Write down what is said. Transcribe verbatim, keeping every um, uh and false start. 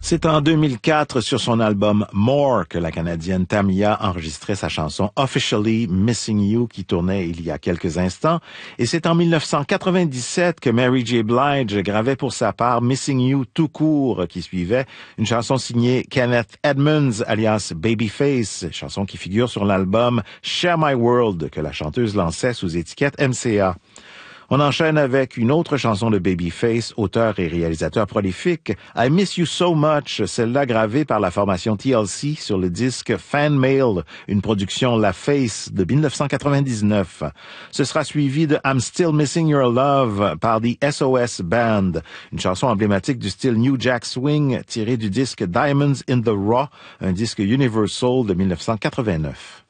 C'est en deux mille quatre, sur son album More, que la Canadienne Tamia enregistrait sa chanson Officially Missing You, qui tournait il y a quelques instants. Et c'est en dix-neuf cent quatre-vingt-dix-sept que Mary J. Blige gravait pour sa part Missing You tout court, qui suivait, une chanson signée Kenneth Edmonds, alias Babyface, chanson qui figure sur l'album Share My World, que la chanteuse lançait sous étiquette M C A. On enchaîne avec une autre chanson de Babyface, auteur et réalisateur prolifique, I Miss You So Much, celle-là gravée par la formation T L C sur le disque Fan Mail, une production La Face de dix-neuf cent quatre-vingt-dix-neuf. Ce sera suivi de I'm Still Missing Your Love par The S O S Band, une chanson emblématique du style New Jack Swing tirée du disque Diamonds in the Raw, un disque Universal de dix-neuf cent quatre-vingt-neuf.